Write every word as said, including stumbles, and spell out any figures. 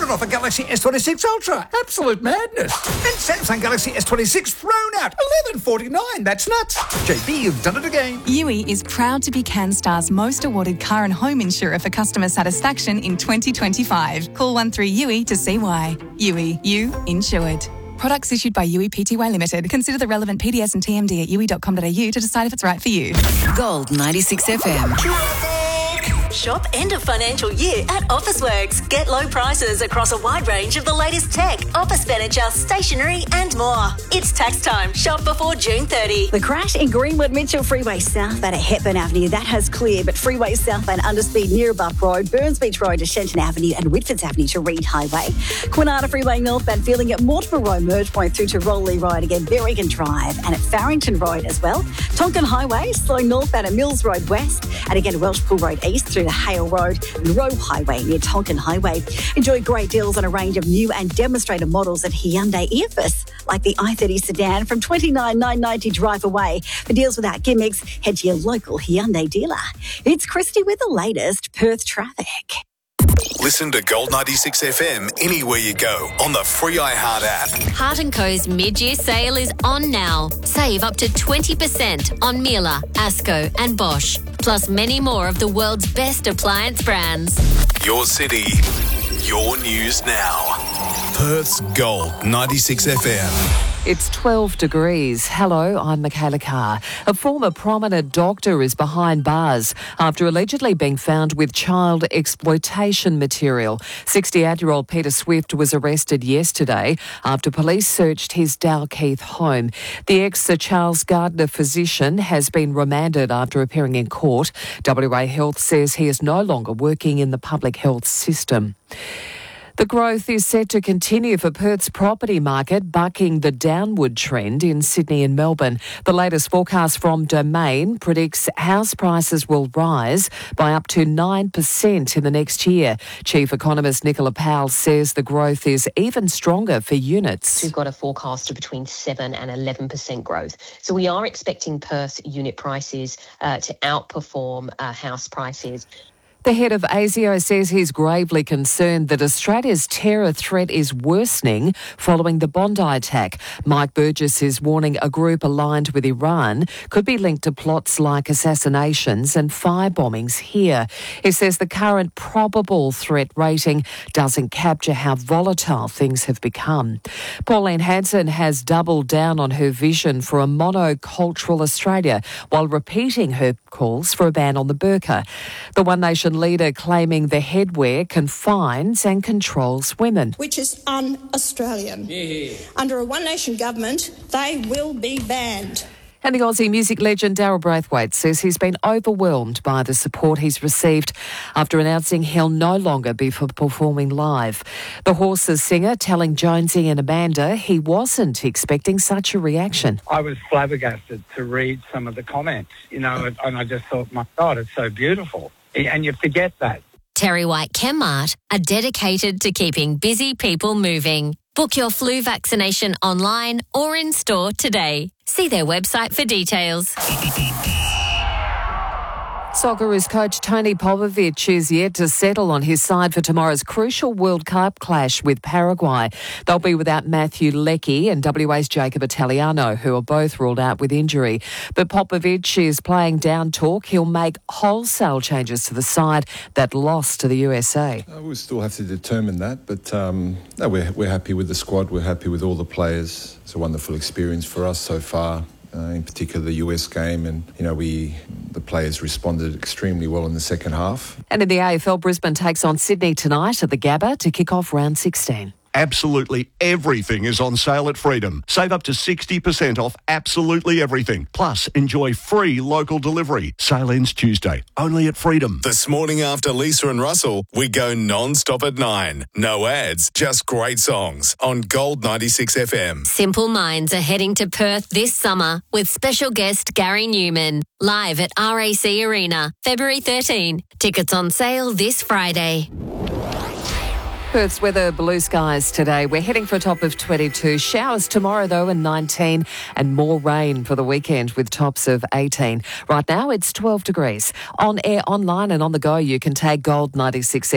hundred off a Galaxy S twenty-six Ultra. Absolute madness. And Samsung Galaxy S twenty-six thrown out. eleven forty-nine. That's nuts. J B, you've done it again. U I is proud to be CanStar's most awarded car and home insurer for customer satisfaction in twenty twenty-five. Call one three U I to see why. U I, you insured. Products issued by U I Pty Limited. Consider the relevant P D S and T M D at u i dot com dot a u to decide if it's right for you. Gold ninety-six F M. Shop end of financial year at Officeworks. Get low prices across a wide range of the latest tech, office furniture, stationery and more. It's tax time. Shop before June thirtieth. The crash in Greenwood Mitchell Freeway southbound at Hepburn Avenue, that has cleared, but Freeway southbound underspeed near Buff Road, Burns Beach Road to Shenton Avenue and Whitfords Avenue to Reed Highway. Quinana Freeway northbound feeling at Mortimer Road, Merge Point through to Rowley Road, again Berrigan Drive and at Farrington Road as well. Tonkin Highway slow northbound at Mills Road West and again Welshpool Road East through to Hale Road and Roe Highway near Tonkin Highway. Enjoy great deals on a range of new and demonstrator models at Hyundai Earfus, like the i thirty sedan from twenty-nine thousand nine hundred ninety dollars drive away. For deals without gimmicks, head to your local Hyundai dealer. It's Christy with the latest Perth traffic. Listen to Gold ninety-six F M anywhere you go on the free iHeart app. Heart and Co's mid-year sale is on now. Save up to twenty percent on Miele, Asco and Bosch, plus many more of the world's best appliance brands. Your city, your news now. Perth's Gold ninety-six F M. It's twelve degrees. Hello, I'm Michaela Carr. A former prominent doctor is behind bars after allegedly being found with child exploitation material. sixty-eight-year-old Peter Swift was arrested yesterday after police searched his Dalkeith home. The ex-Sir Charles Gardner physician has been remanded after appearing in court. W A Health says he is no longer working in the public health system. The growth is set to continue for Perth's property market, bucking the downward trend in Sydney and Melbourne. The latest forecast from Domain predicts house prices will rise by up to nine percent in the next year. Chief economist Nicola Powell says the growth is even stronger for units. We've got a forecast of between seven and eleven percent growth. So we are expecting Perth unit prices uh, to outperform uh, house prices. The head of ASIO says he's gravely concerned that Australia's terror threat is worsening following the Bondi attack. Mike Burgess is warning a group aligned with Iran could be linked to plots like assassinations and firebombings here. He says the current probable threat rating doesn't capture how volatile things have become. Pauline Hanson has doubled down on her vision for a monocultural Australia while repeating her calls for a ban on the burqa. The One Nation leader claiming the headwear confines and controls women. Which is un-Australian. Yeah. Under a One Nation government, they will be banned. And the Aussie music legend Daryl Braithwaite says he's been overwhelmed by the support he's received after announcing he'll no longer be for performing live. The Horses singer telling Jonesy and Amanda he wasn't expecting such a reaction. I was flabbergasted to read some of the comments, you know, and I just thought, my God, it's so beautiful. And you forget that. Terry White Chemmart are dedicated to keeping busy people moving. Book your flu vaccination online or in store today. See their website for details. Socceroos coach Tony Popovic is yet to settle on his side for tomorrow's crucial World Cup clash with Paraguay. They'll be without Matthew Leckie and W A's Jacob Italiano, who are both ruled out with injury. But Popovic is playing down talk. He'll make wholesale changes to the side that lost to the U S A. Uh, we'll still have to determine that, but um, no, we're, we're happy with the squad. We're happy with all the players. It's a wonderful experience for us so far. Uh, in particular the U S game, and you know we the players responded extremely well in the second half. And in the A F L, Brisbane takes on Sydney tonight at the Gabba to kick off round sixteen. Absolutely everything is on sale at Freedom. Save up to sixty percent off absolutely everything. Plus, enjoy free local delivery. Sale ends Tuesday, only at Freedom. This morning after Lisa and Russell, we go non-stop at nine. No ads, just great songs on Gold ninety-six F M. Simple Minds are heading to Perth this summer with special guest Gary Newman. Live at R A C Arena, February thirteenth. Tickets on sale this Friday. Perth's weather, blue skies today. We're heading for a top of twenty-two. Showers tomorrow, though, and nineteen. And more rain for the weekend with tops of eighteen. Right now, it's twelve degrees. On air, online and on the go, you can take Gold ninety-six